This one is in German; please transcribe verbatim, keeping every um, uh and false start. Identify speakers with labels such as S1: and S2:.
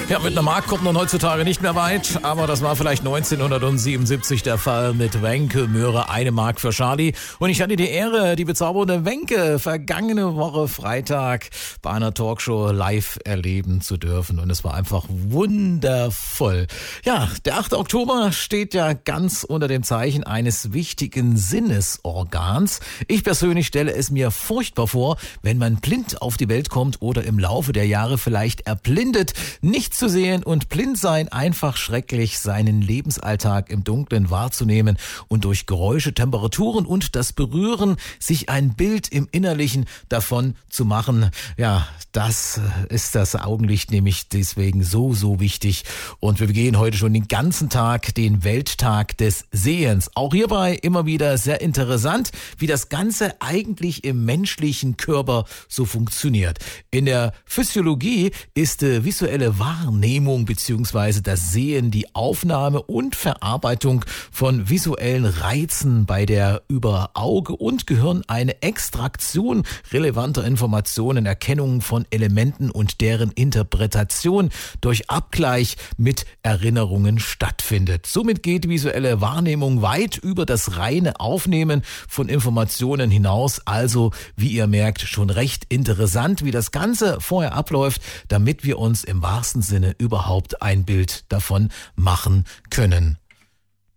S1: Ja, mit einer Mark kommt man heutzutage nicht mehr weit, aber das war vielleicht neunzehnhundertsiebenundsiebzig der Fall mit Wenke Möhre, eine Mark für Charlie. Und ich hatte die Ehre, die bezaubernde Wenke vergangene Woche Freitag bei einer Talkshow live erleben zu dürfen. Und es war einfach wundervoll. Ja, der achte Oktober steht ja ganz unter dem Zeichen eines wichtigen Sinnesorgans. Ich persönlich stelle es mir furchtbar vor, wenn man blind auf die Welt kommt oder im Laufe der Jahre vielleicht erblindet, nicht zu sehen und blind sein, einfach schrecklich, seinen Lebensalltag im Dunkeln wahrzunehmen und durch Geräusche, Temperaturen und das Berühren sich ein Bild im Innerlichen davon zu machen. Ja, das ist das Augenlicht nämlich deswegen so, so wichtig. Und wir begehen heute schon den ganzen Tag den Welttag des Sehens. Auch hierbei immer wieder sehr interessant, wie das Ganze eigentlich im menschlichen Körper so funktioniert. In der Physiologie ist äh, visuelle Wahrnehmung bzw. das Sehen die Aufnahme und Verarbeitung von visuellen Reizen bei der über Auge und Gehirn eine Extraktion relevanter Informationen, Erkennung von Elementen und deren Interpretation durch Abgleich mit Erinnerungen stattfindet. Somit geht visuelle Wahrnehmung weit über das reine Aufnehmen von Informationen hinaus. Also, wie ihr merkt, schon recht interessant, wie das Ganze vorher abläuft, damit wir uns im wahrsten Sinne überhaupt ein Bild davon machen können.